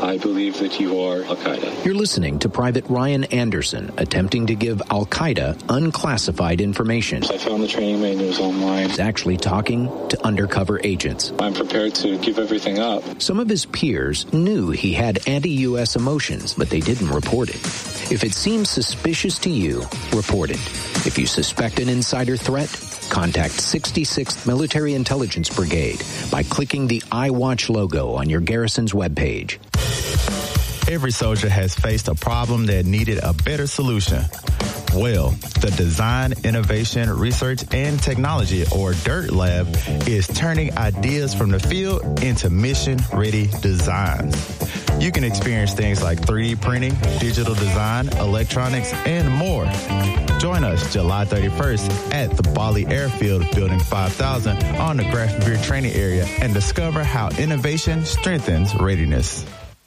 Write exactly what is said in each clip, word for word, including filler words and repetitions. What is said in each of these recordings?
I believe that you are Al-Qaeda. You're listening to Private Ryan Anderson attempting to give Al-Qaeda unclassified information. I found the training manuals online. He's actually talking to undercover agents. I'm prepared to give everything up. Some of his peers knew he had anti-U S emotions, but they didn't report it. If it seems suspicious to you, report it. If you suspect an insider threat, contact sixty-sixth Military Intelligence Brigade by clicking the iWatch logo on your garrison's webpage. Every soldier has faced a problem that needed a better solution. Well, the Design, Innovation, Research, and Technology, or DIRT Lab, is turning ideas from the field into mission-ready designs. You can experience things like three D printing, digital design, electronics, and more. Join us July thirty-first at the Bali Airfield, Building five thousand on the Grafenveer Training Area, and discover how innovation strengthens readiness.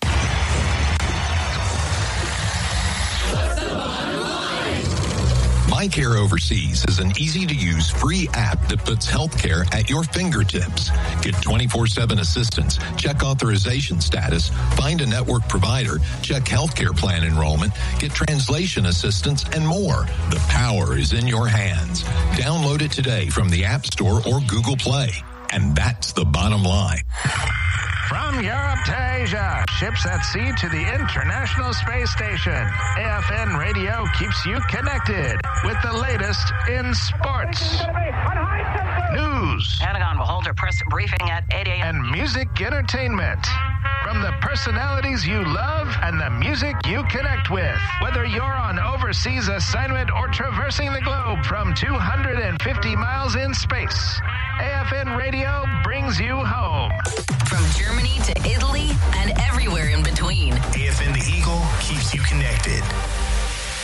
MyCare Overseas is an easy-to-use free app that puts healthcare at your fingertips. Get twenty-four seven assistance, check authorization status, find a network provider, check healthcare plan enrollment, get translation assistance, and more. The power is in your hands. Download it today from the App Store or Google Play. And that's the bottom line. From Europe to Asia, ships at sea to the International Space Station, A F N Radio keeps you connected with the latest in sports, news, Pentagon will hold a press briefing at eight a.m. and music entertainment. From the personalities you love and the music you connect with. Whether you're on overseas assignment or traversing the globe from two hundred fifty miles in space, A F N Radio brings you home. From Germany to Italy and everywhere in between. A F N The Eagle keeps you connected.